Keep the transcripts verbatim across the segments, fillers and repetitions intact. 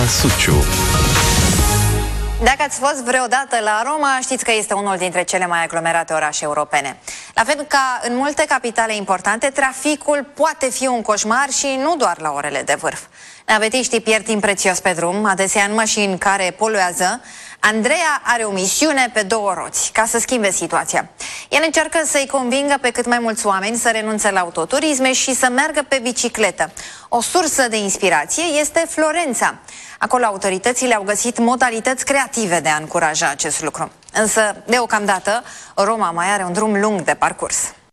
Suciu. Dacă ați fost vreodată la Roma, știți că este unul dintre cele mai aglomerate orașe europene. La fel ca în multe capitale importante, traficul poate fi un coșmar și nu doar la orele de vârf. Navetiștii pierd timp prețios pe drum, adesea în mașini care poluează. Andreea are o misiune pe două roți, ca să schimbe situația. El încearcă să-i convingă pe cât mai mulți oameni să renunțe la autoturisme și să meargă pe bicicletă. O sursă de inspirație este Florența. Acolo autoritățile au găsit modalități creative de a încuraja acest lucru. Însă, deocamdată, Roma mai are un drum lung de parcurs.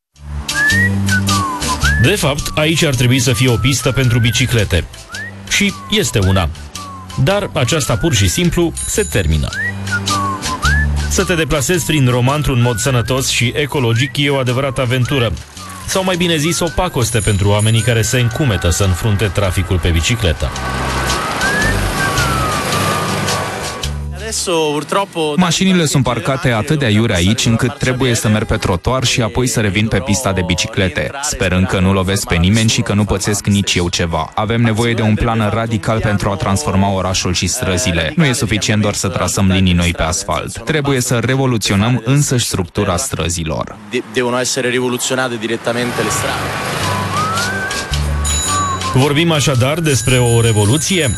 De fapt, aici ar trebui să fie o pistă pentru biciclete. Și este una. Dar aceasta pur și simplu se termină. Să te deplasezi prin Roma într-un mod sănătos și ecologic e o adevărată aventură. Sau mai bine zis, o pacoste pentru oamenii care se încumetă să înfrunte traficul pe bicicletă. Mașinile sunt parcate atât de aiure aici încât trebuie să merg pe trotuar și apoi să revin pe pista de biciclete, sperând că nu lovesc pe nimeni și că nu pățesc nici eu ceva. Avem nevoie de un plan radical pentru a transforma orașul și străzile. Nu e suficient doar să trasăm linii noi pe asfalt. Trebuie să revoluționăm însăși structura străzilor. Devono essere rivoluzionate direttamente le strade. Vorbim așadar despre o revoluție?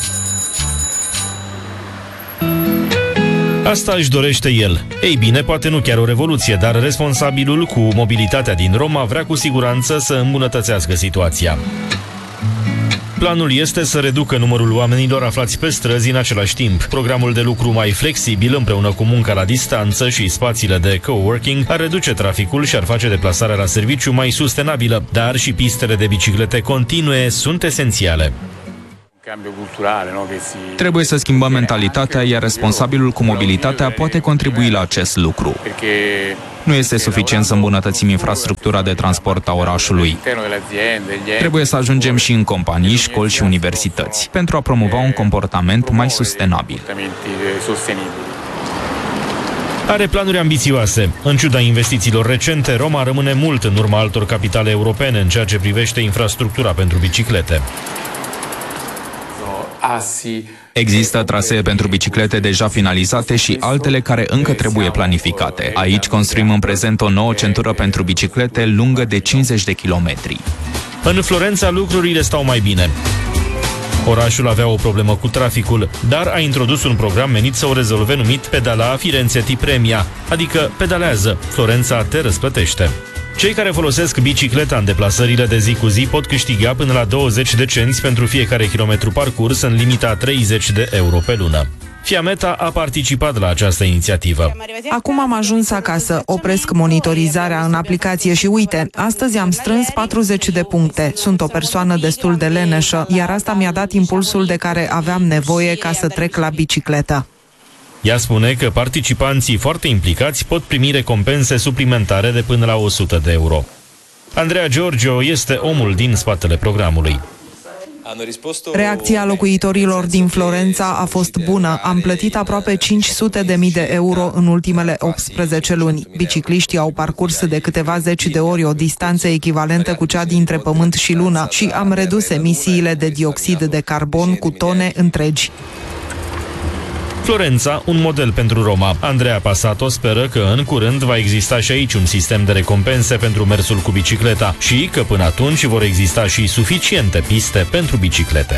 Asta își dorește el. Ei bine, poate nu chiar o revoluție, dar responsabilul cu mobilitatea din Roma vrea cu siguranță să îmbunătățească situația. Planul este să reducă numărul oamenilor aflați pe străzi în același timp. Programul de lucru mai flexibil, împreună cu munca la distanță și spațiile de coworking, ar reduce traficul și ar face deplasarea la serviciu mai sustenabilă, dar și pistele de biciclete continue sunt esențiale. Trebuie să schimbăm mentalitatea, iar responsabilul cu mobilitatea poate contribui la acest lucru. Nu este suficient să îmbunătățim infrastructura de transport a orașului. Trebuie să ajungem și în companii, școli și universități, pentru a promova un comportament mai sustenabil. Are planuri ambițioase. În ciuda investițiilor recente, Roma rămâne mult în urma altor capitale europene în ceea ce privește infrastructura pentru biciclete. Există trasee pentru biciclete deja finalizate și altele care încă trebuie planificate. Aici construim în prezent o nouă centură pentru biciclete lungă de cincizeci de kilometri. În Florența lucrurile stau mai bine. Orașul avea o problemă cu traficul, dar a introdus un program menit să o rezolve numit Pedala Firenze Ti Premia, adică pedalează, Florența te răsplătește. Cei care folosesc bicicleta în deplasările de zi cu zi pot câștiga până la douăzeci de cenți pentru fiecare kilometru parcurs în limita treizeci de euro pe lună. Fiametta a participat la această inițiativă. Acum am ajuns acasă, opresc monitorizarea în aplicație și uite, astăzi am strâns patruzeci de puncte. Sunt o persoană destul de leneșă, iar asta mi-a dat impulsul de care aveam nevoie ca să trec la bicicletă. Ea spune că participanții foarte implicați pot primi recompense suplimentare de până la o sută de euro. Andrea Giorgio este omul din spatele programului. Reacția locuitorilor din Florența a fost bună. Am plătit aproape cinci sute de mii de euro în ultimele optsprezece luni. Bicicliștii au parcurs de câteva zeci de ori o distanță echivalentă cu cea dintre Pământ și Lună și am redus emisiile de dioxid de carbon cu tone întregi. Florența, un model pentru Roma. Andrea Passato speră că în curând va exista și aici un sistem de recompense pentru mersul cu bicicleta și că până atunci vor exista și suficiente piste pentru biciclete.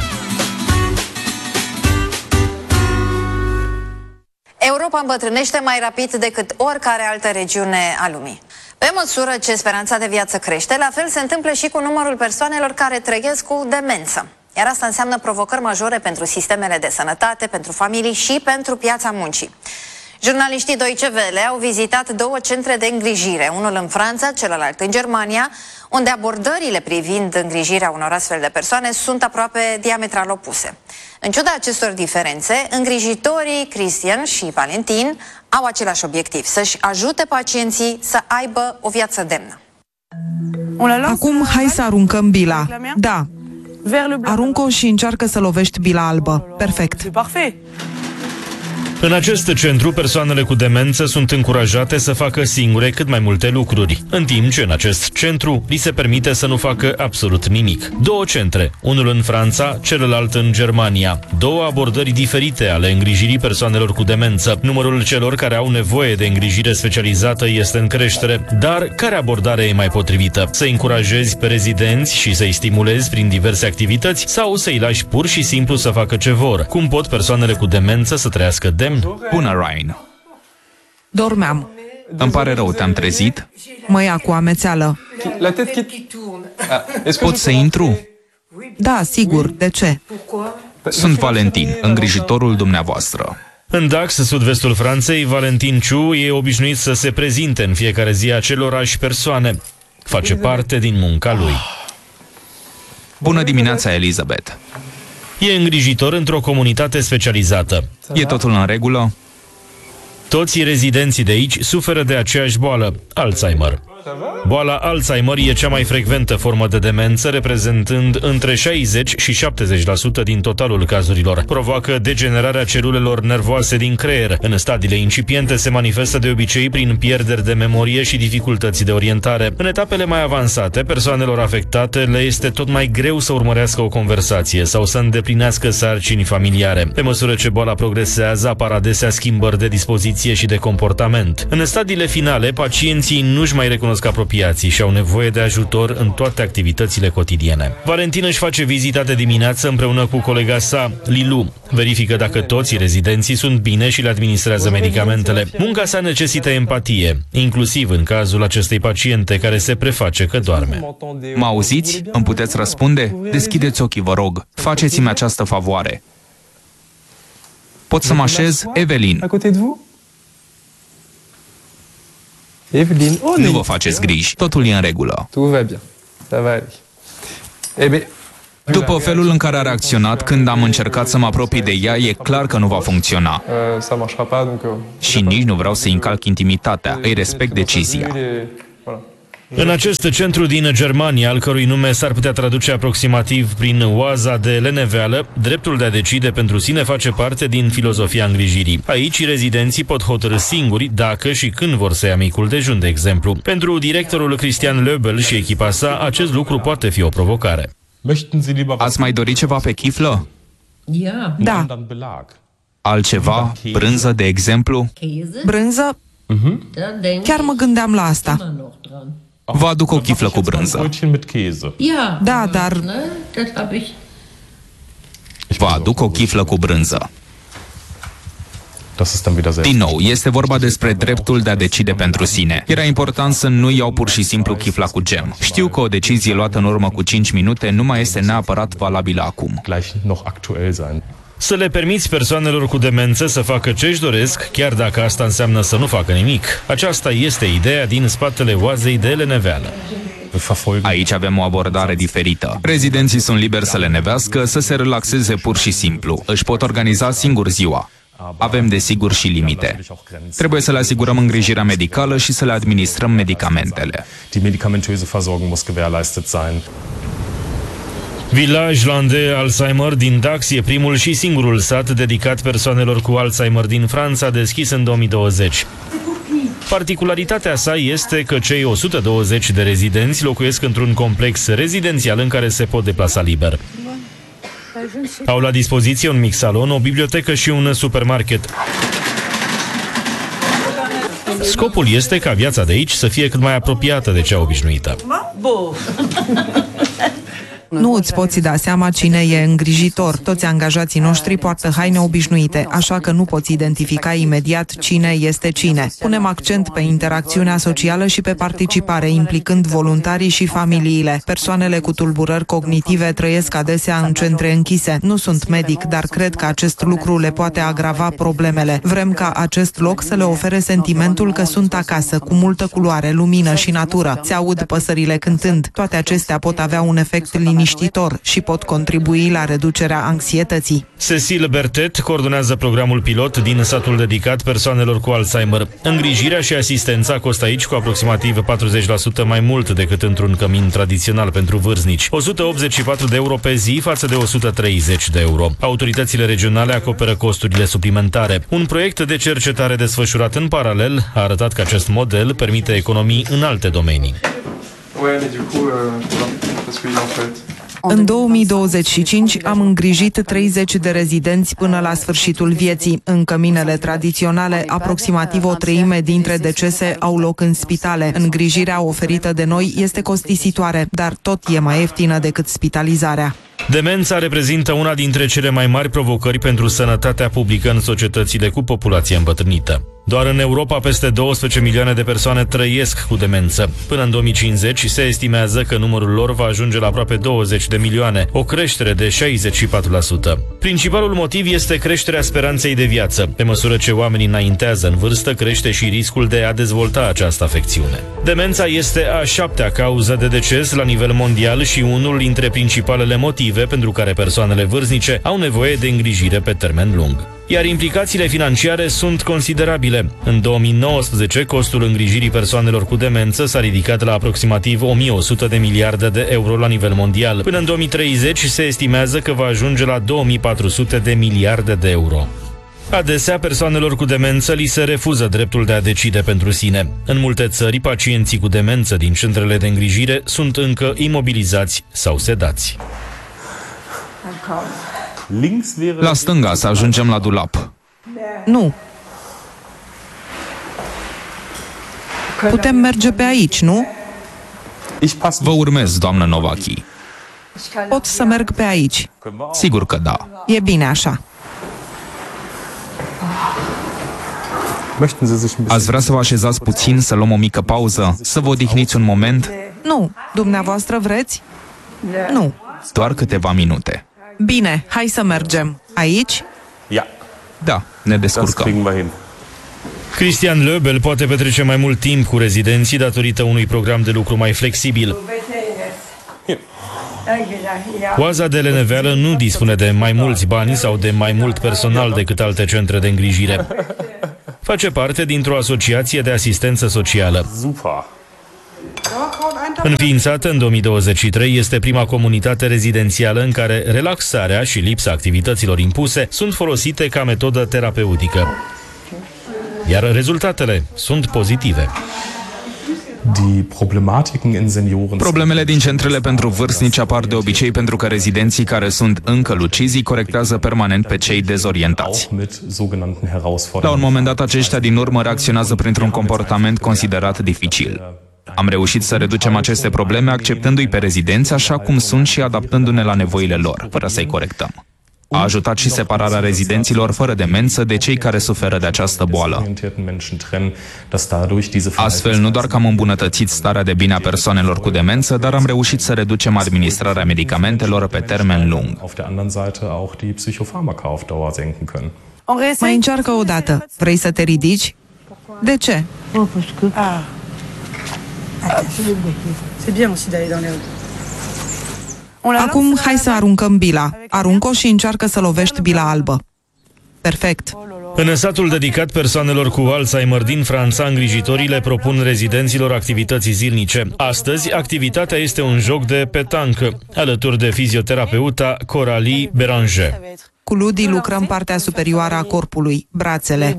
Europa îmbătrânește mai rapid decât oricare altă regiune a lumii. Pe măsură ce speranța de viață crește, la fel se întâmplă și cu numărul persoanelor care trăiesc cu demență. Iar asta înseamnă provocări majore pentru sistemele de sănătate, pentru familii și pentru piața muncii. Jurnaliștii Deutsche Welle au vizitat două centre de îngrijire, unul în Franța, celălalt în Germania, unde abordările privind îngrijirea unor astfel de persoane sunt aproape diametral opuse. În ciuda acestor diferențe, îngrijitorii Christian și Valentin au același obiectiv, să-și ajute pacienții să aibă o viață demnă. Acum hai să aruncăm bila. Da. Aruncă-o și încearcă să lovești bila albă. Perfect. În acest centru, persoanele cu demență sunt încurajate să facă singure cât mai multe lucruri, în timp ce în acest centru li se permite să nu facă absolut nimic. Două centre, unul în Franța, celălalt în Germania. Două abordări diferite ale îngrijirii persoanelor cu demență. Numărul celor care au nevoie de îngrijire specializată este în creștere, dar care abordare e mai potrivită? Să încurajezi pe rezidenți și să-i stimulezi prin diverse activități sau să-i lași pur și simplu să facă ce vor? Cum pot persoanele cu demență să trăiască demn? Bună, Ryan. Dormeam. Îmi pare rău, te-am trezit? Mă ia cu amețeală. Pot să intru? Da, sigur. De ce? Sunt Valentin, îngrijitorul dumneavoastră. În Dax, sud-vestul Franței, Valentin Ciu e obișnuit să se prezinte în fiecare zi acelorași persoane. Face parte din munca lui. Bună dimineața, Elizabeth. E îngrijitor într-o comunitate specializată. E totul în regulă? Toți rezidenții de aici suferă de aceeași boală, Alzheimer. Boala Alzheimer e cea mai frecventă formă de demență, reprezentând între șaizeci și șaptezeci la sută din totalul cazurilor. Provoacă degenerarea celulelor nervoase din creier. În stadiile incipiente se manifestă de obicei prin pierderi de memorie și dificultăți de orientare. În etapele mai avansate, persoanelor afectate le este tot mai greu să urmărească o conversație sau să îndeplinească sarcini familiare. Pe măsură ce boala progresează, apar adesea schimbări de dispoziție și de comportament. În stadiile finale, pacienții nu-și mai recunosc apropiații și au nevoie de ajutor în toate activitățile cotidiene. Valentin își face vizita de dimineață împreună cu colega sa, Lilu. Verifică dacă toți rezidenții sunt bine și le administrează medicamentele. Munca sa necesită empatie, inclusiv în cazul acestei paciente care se preface că doarme. Mă auziți? Îmi puteți răspunde? Deschideți ochii, vă rog. Faceți-mi această favoare. Pot să mă așez, Evelyn? Evelyn, oh, nu vă faceți griji, totul e în regulă. Tout va bien. Ça va aller. Eh bien, după felul în care a reacționat când am încercat să mă apropii de ea, e clar că nu va funcționa. euh, ça marchera pas, donc... euh, Și nici nu vreau să încalc intimitatea, îi respect decizia. il est- voilà. În acest centru din Germania, al cărui nume s-ar putea traduce aproximativ prin oaza de leneveală, dreptul de a decide pentru sine face parte din filozofia îngrijirii. Aici, rezidenții pot hotărî singuri dacă și când vor să ia micul dejun, de exemplu. Pentru directorul Christian Löbel și echipa sa, acest lucru poate fi o provocare. Ați mai dorit ceva pe chiflă? Ja, Da. Altceva? Brânză, de exemplu? Käse, Brânză? da denke Chiar mă gândeam la asta. ich immer noch dran. Vă aduc o chiflă cu brânză. Ja, Da, dar ne, das habe ich. Vă aduc o chiflă cu brânză. Din nou, este vorba despre dreptul de a decide pentru sine. Era important să nu iau pur și simplu chifla cu gem. Știu că o decizie luată în urmă cu cinci minute nu mai este neapărat valabilă acum. Să le permiți persoanelor cu demență să facă ce își doresc, chiar dacă asta înseamnă să nu facă nimic. Aceasta este ideea din spatele oazei de leneveală. Aici avem o abordare diferită. Rezidenții sunt liberi să lenevească, să se relaxeze pur și simplu. Își pot organiza singur ziua. Avem desigur și limite. Trebuie să le asigurăm îngrijirea medicală și să le administrăm medicamentele. Die medikamentöse Versorgung muss gewährleistet sein. Village Landais Alzheimer din Dax e primul și singurul sat dedicat persoanelor cu Alzheimer din Franța, deschis în două mii douăzeci. Particularitatea sa este că cei o sută douăzeci de rezidenți locuiesc într-un complex rezidențial în care se pot deplasa liber. Au la dispoziție un mic salon, o bibliotecă și un supermarket. Scopul este ca viața de aici să fie cât mai apropiată de cea obișnuită. nu îți poți da seama cine e îngrijitor. Toți angajații noștri poartă haine obișnuite, așa că nu poți identifica imediat cine este cine. Punem accent pe interacțiunea socială și pe participare, implicând voluntarii și familiile. Persoanele cu tulburări cognitive trăiesc adesea în centre închise. Nu sunt medic, dar cred că acest lucru le poate agrava problemele. Vrem ca acest loc să le ofere sentimentul că sunt acasă, cu multă culoare, lumină și natură. Se aud păsările cântând. Toate acestea pot avea un efect liniștit liniștitor și pot contribui la reducerea anxietății. Cecile Bertet coordonează programul pilot din satul dedicat persoanelor cu Alzheimer. Îngrijirea și asistența costă aici cu aproximativ patruzeci la sută mai mult decât într-un cămin tradițional pentru vârstnici. o sută optzeci și patru de euro pe zi față de o sută treizeci de euro. Autoritățile regionale acoperă costurile suplimentare. Un proiect de cercetare desfășurat în paralel a arătat că acest model permite economii în alte domenii. În două mii douăzeci și cinci am îngrijit treizeci de rezidenți până la sfârșitul vieții. În căminele tradiționale, aproximativ o treime dintre decese au loc în spitale. Îngrijirea oferită de noi este costisitoare, dar tot e mai ieftină decât spitalizarea. Demența reprezintă una dintre cele mai mari provocări pentru sănătatea publică în societățile cu populație îmbătrânită. Doar în Europa peste douăsprezece milioane de persoane trăiesc cu demență. Până în două mii cincizeci se estimează că numărul lor va ajunge la aproape douăzeci de milioane, o creștere de șaizeci și patru la sută. Principalul motiv este creșterea speranței de viață. Pe măsură ce oamenii înaintează în vârstă, crește și riscul de a dezvolta această afecțiune. Demența este a șaptea cauză de deces la nivel mondial și unul dintre principalele motive pentru care persoanele vârstnice au nevoie de îngrijire pe termen lung. Iar implicațiile financiare sunt considerabile. În două mii nouăsprezece, costul îngrijirii persoanelor cu demență s-a ridicat la aproximativ o mie o sută de miliarde de euro la nivel mondial. Până în două mii treizeci se estimează că va ajunge la două mii patru sute de miliarde de euro. Adesea, persoanelor cu demență li se refuză dreptul de a decide pentru sine. În multe țări, pacienții cu demență din centrele de îngrijire sunt încă imobilizați sau sedați. La stânga să ajungem la dulap. Nu. Putem merge pe aici, nu? Vă urmez, doamnă Novaki. Pot să merg pe aici. Sigur că da. E bine așa. Ați vrea să vă așezați puțin, să luăm o mică pauză, să vă odihniți un moment? Nu. Dumneavoastră vreți? Nu. Doar câteva minute. Bine, hai să mergem. Aici? Da, ne descurcăm. Christian Löbel poate petrece mai mult timp cu rezidenții datorită unui program de lucru mai flexibil. Oaza de leneveală nu dispune de mai mulți bani sau de mai mult personal decât alte centre de îngrijire. Face parte dintr-o asociație de asistență socială. Înființată în două mii douăzeci și trei, este prima comunitate rezidențială în care relaxarea și lipsa activităților impuse sunt folosite ca metodă terapeutică. Iar rezultatele sunt pozitive. Problemele din centrele pentru vârstnici apar de obicei pentru că rezidenții care sunt încă lucizi corectează permanent pe cei dezorientați. La un moment dat, aceștia din urmă reacționează printr-un comportament considerat dificil. Am reușit să reducem aceste probleme acceptându-i pe rezidenți așa cum sunt și adaptându-ne la nevoile lor, fără să-i corectăm. A ajutat și separarea rezidenților fără demență de cei care suferă de această boală. Astfel, nu doar că am îmbunătățit starea de bine a persoanelor cu demență, dar am reușit să reducem administrarea medicamentelor pe termen lung. Mai încearcă o dată. Vrei să te ridici? De ce? Acum hai să aruncăm bila. Arunc-o și încearcă să lovești bila albă. Perfect. În satul dedicat persoanelor cu Alzheimer din Franța, îngrijitorii le propun rezidenților activități zilnice. Astăzi, activitatea este un joc de petancă, alături de fizioterapeuta Coralie Béranger. Cu Ludi lucrăm partea superioară a corpului, brațele.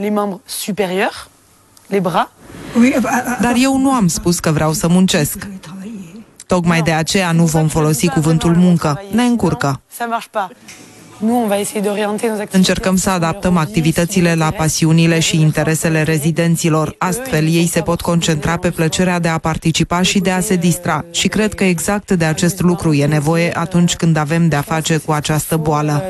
Dar eu nu am spus că vreau să muncesc. Tocmai de aceea nu vom folosi cuvântul muncă. Ne încurcă. Încercăm să adaptăm activitățile la pasiunile și interesele rezidenților. Astfel, ei se pot concentra pe plăcerea de a participa și de a se distra. Și cred că exact de acest lucru e nevoie atunci când avem de-a face cu această boală.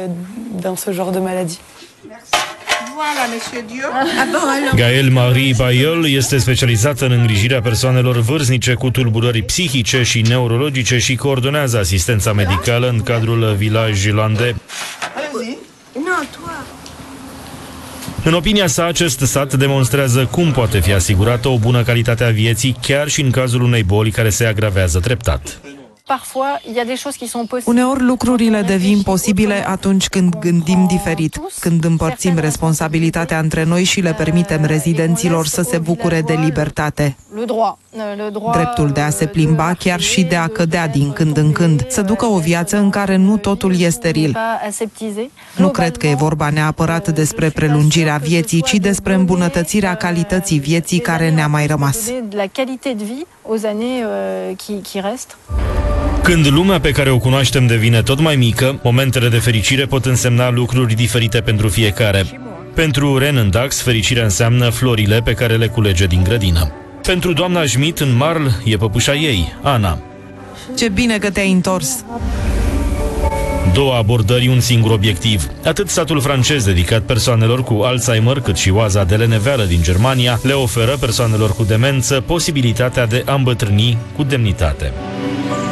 Gaëlle Marie Bayeul este specializată în îngrijirea persoanelor vârstnice cu tulburări psihice și neurologice și coordonează asistența medicală în cadrul Village Landais. În opinia sa, acest sat demonstrează cum poate fi asigurată o bună calitate a vieții, chiar și în cazul unei boli care se agravează treptat. Uneori lucrurile devin posibile atunci când gândim diferit, când împărțim responsabilitatea între noi și le permitem rezidenților să se bucure de libertate. Dreptul de a se plimba, chiar și de a cădea din când în când, să ducă o viață în care nu totul e steril. Nu cred că e vorba neapărat despre prelungirea vieții, ci despre îmbunătățirea calității vieții care ne-a mai rămas. Când lumea pe care o cunoaștem devine tot mai mică, momentele de fericire pot însemna lucruri diferite pentru fiecare. Pentru Ren Dax, fericirea înseamnă florile pe care le culege din grădină. Pentru doamna Schmidt, în Marl, e păpușa ei, Ana. Ce bine că te-ai întors! Două abordări, un singur obiectiv. Atât statul francez dedicat persoanelor cu Alzheimer, cât și oaza de leneveală din Germania le oferă persoanelor cu demență posibilitatea de a îmbătrâni cu demnitate.